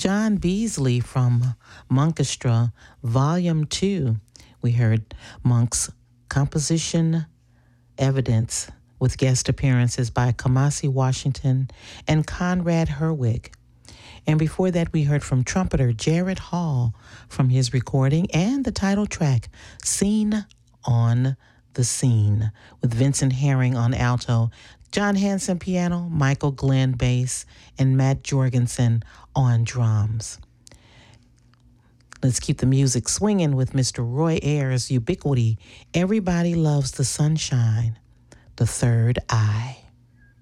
John Beasley from Monkestra, Volume 2. We heard Monk's composition Evidence with guest appearances by Kamasi Washington and Conrad Herwig. And before that, we heard from trumpeter Jared Hall from his recording and the title track, Scene on the Scene, with Vincent Herring on alto, John Hanson piano, Michael Glenn bass, and Matt Jorgensen on drums. Let's keep the music swinging with Mr. Roy Ayers' Ubiquity, Everybody Loves the Sunshine, The Third Eye.